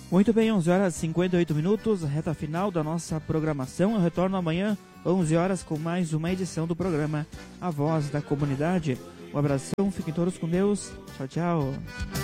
Muito bem, 11 horas e 58 minutos, reta final da nossa programação. Eu retorno amanhã, 11 horas, com mais uma edição do programa A Voz da Comunidade. Um abração, fiquem todos com Deus. Tchau, tchau.